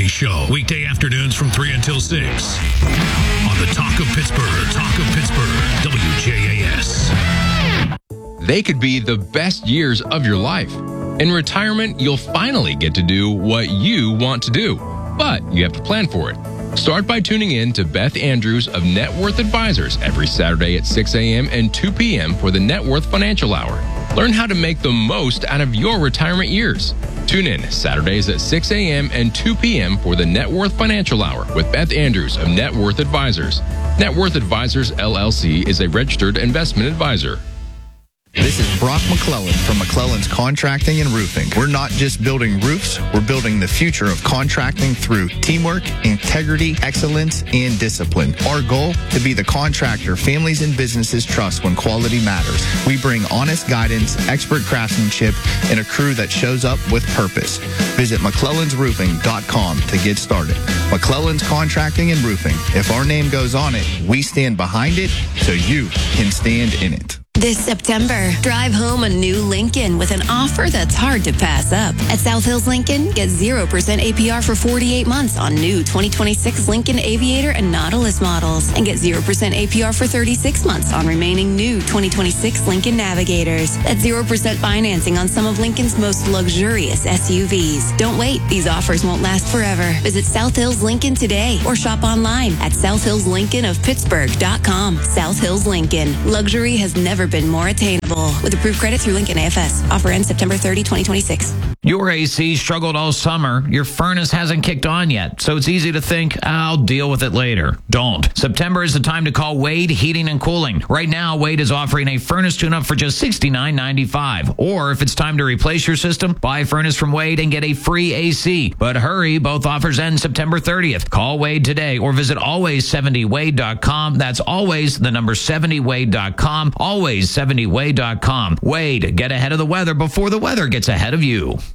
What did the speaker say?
Show. Weekday afternoons from 3 until 6. On the Talk of Pittsburgh, WJAS. They could be the best years of your life. In retirement, you'll finally get to do what you want to do, but you have to plan for it. Start by tuning in to Beth Andrews of Net Worth Advisors every Saturday at 6 a.m. and 2 p.m. for the Net Worth Financial Hour. Learn how to make the most out of your retirement years. Tune in Saturdays at 6 a.m. and 2 p.m. for the Net Worth Financial Hour with Beth Andrews of Net Worth Advisors. Net Worth Advisors, LLC is a registered investment advisor. This is Brock McClellan from McClellan's Contracting and Roofing. We're not just building roofs, we're building the future of contracting through teamwork, integrity, excellence, and discipline. Our goal, to be the contractor families and businesses trust when quality matters. We bring honest guidance, expert craftsmanship, and a crew that shows up with purpose. Visit McClellan'sRoofing.com to get started. McClellan's Contracting and Roofing. If our name goes on it, we stand behind it so you can stand in it. This September, drive home a new Lincoln with an offer that's hard to pass up. At South Hills Lincoln, get 0% APR for 48 months on new 2026 Lincoln Aviator and Nautilus models, and get 0% APR for 36 months on remaining new 2026 Lincoln Navigators. That's 0% financing on some of Lincoln's most luxurious SUVs. Don't wait. These offers won't last forever. Visit South Hills Lincoln today or shop online at southhillslincolnofpittsburgh.com. South Hills Lincoln. Luxury has never been more attainable. With approved credit through Lincoln AFS. Offer ends September 30, 2026. Your AC struggled all summer. Your furnace hasn't kicked on yet, so it's easy to think, I'll deal with it later. Don't. September is the time to call Wade Heating and Cooling. Right now, Wade is offering a furnace tune-up for just $69.95. Or if it's time to replace your system, buy a furnace from Wade and get a free AC. But hurry, both offers end September 30th. Call Wade today or visit always70wade.com. That's always the number 70wade.com. Always70wade.com. Wade, get ahead of the weather before the weather gets ahead of you.